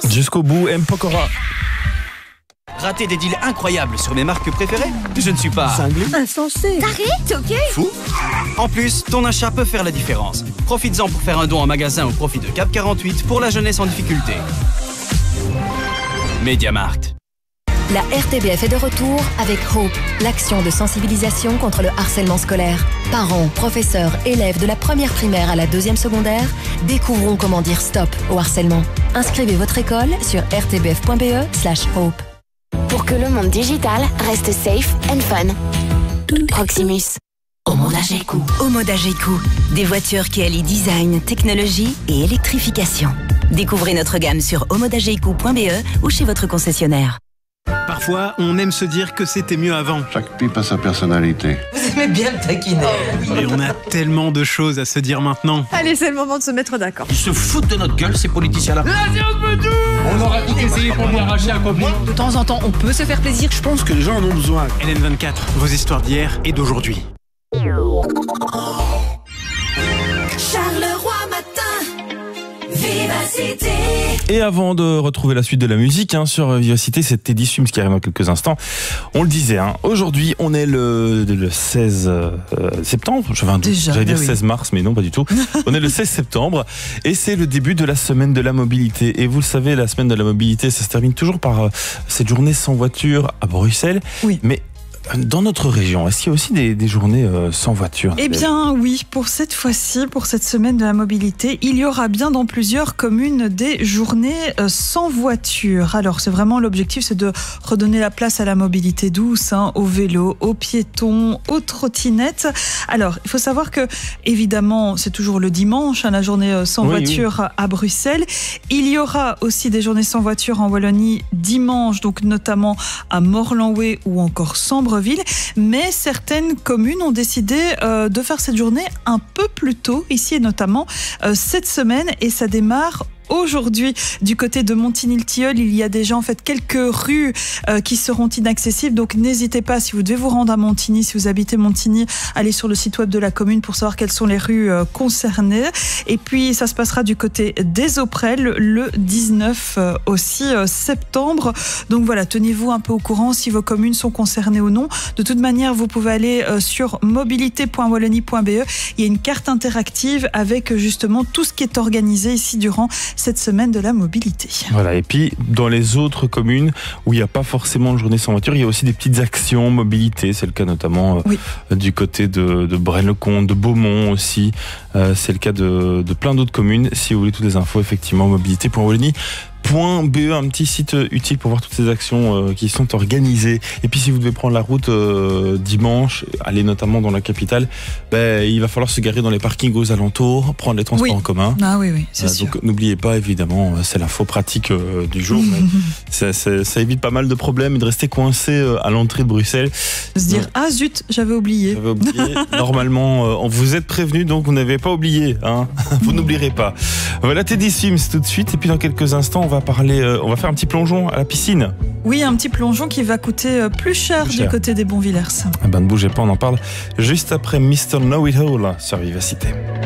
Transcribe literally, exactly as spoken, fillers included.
Jusqu'au bout, M. Pokora. Rater des deals incroyables sur mes marques préférées? Je ne suis pas... Cinglé. Insensé. Taré, ok. Fou. En plus, ton achat peut faire la différence. Profites-en pour faire un don en magasin au profit de Cap quarante-huit pour la jeunesse en difficulté. MediaMarkt. La R T B F est de retour avec Hope, l'action de sensibilisation contre le harcèlement scolaire. Parents, professeurs, élèves de la première primaire à la deuxième secondaire, découvrons comment dire stop au harcèlement. Inscrivez votre école sur r t b f point b e slash hope. Pour que le monde digital reste safe and fun. Proximus. Omodageku. Omodageku. Des voitures qui allient design, technologie et électrification. Découvrez notre gamme sur omodageku point b e ou chez votre concessionnaire. Parfois, on aime se dire que c'était mieux avant. Chaque pipe a sa personnalité. Vous aimez bien le taquiner. Et on a tellement de choses à se dire maintenant. Allez, c'est le moment de se mettre d'accord. Ils se foutent de notre gueule, ces politiciens-là. On aura tout essayé pour lui arracher un compliment. De temps en temps, on peut se faire plaisir. Je pense que les gens en ont besoin. L N vingt-quatre, vos histoires d'hier et d'aujourd'hui. Charleroi matin, Vivacité. Et avant de retrouver la suite de la musique hein, sur Vivacité, c'est Teddy Swims qui arrive dans quelques instants. On le disait, hein, aujourd'hui on est le, le seize euh, septembre, j'avais, un doute, Déjà, j'allais dire oui. seize mars, mais non pas du tout. On est le seize septembre et c'est le début de la semaine de la mobilité. Et vous le savez, la semaine de la mobilité, ça se termine toujours par euh, cette journée sans voiture à Bruxelles. Oui. Mais dans notre région, est-ce qu'il y a aussi des, des journées euh, sans voiture? Eh bien oui, pour cette fois-ci, pour cette semaine de la mobilité, il y aura bien dans plusieurs communes des journées euh, sans voiture. Alors c'est vraiment l'objectif, c'est de redonner la place à la mobilité douce, hein, au vélo, aux piétons, aux trottinettes. Alors il faut savoir que évidemment c'est toujours le dimanche, hein, la journée euh, sans oui, voiture oui. à Bruxelles. Il y aura aussi des journées sans voiture en Wallonie dimanche, donc notamment à Morlanway ou encore Sambreville. Mais certaines communes ont décidé euh, de faire cette journée un peu plus tôt, ici et notamment euh, cette semaine, et ça démarre aujourd'hui. Du côté de Montigny-le-Tilleul, il y a déjà en fait quelques rues euh, qui seront inaccessibles, donc n'hésitez pas, si vous devez vous rendre à Montigny, si vous habitez Montigny, allez sur le site web de la commune pour savoir quelles sont les rues euh, concernées. Et puis ça se passera du côté des Auprelles le dix-neuf euh, aussi euh, septembre. Donc voilà, tenez-vous un peu au courant si vos communes sont concernées ou non. De toute manière, vous pouvez aller euh, sur mobilité point wallonie point b e. Il y a une carte interactive avec justement tout ce qui est organisé ici durant cette semaine de la mobilité. Voilà, et puis dans les autres communes où il n'y a pas forcément de journée sans voiture, il y a aussi des petites actions mobilité. C'est le cas notamment euh, oui. du côté de, de Braine-le-Comte, de Beaumont aussi. Euh, c'est le cas de, de plein d'autres communes. Si vous voulez toutes les infos, effectivement, mobilité point wallonie point b e, un petit site utile pour voir toutes ces actions euh, qui sont organisées. Et puis si vous devez prendre la route euh, dimanche, aller notamment dans la capitale, ben, il va falloir se garer dans les parkings aux alentours, prendre les transports oui. en commun. Ah oui, oui, c'est euh, sûr. Donc n'oubliez pas, évidemment, c'est l'info pratique euh, du jour. Mais ça, ça, ça évite pas mal de problèmes et de rester coincé euh, à l'entrée de Bruxelles. De se dire, donc, ah zut, j'avais oublié. J'avais oublié. Normalement, euh, vous êtes prévenus, donc vous n'avez pas oublié. Hein. Vous n'oublierez pas. Voilà Teddy Swims tout de suite. Et puis dans quelques instants, on va parler, euh, on va faire un petit plongeon à la piscine. Oui, un petit plongeon qui va coûter plus cher, plus cher. Du côté des Bonvillers. Eh ben, ne bougez pas, on en parle juste après mister Know It All sur Vivacité.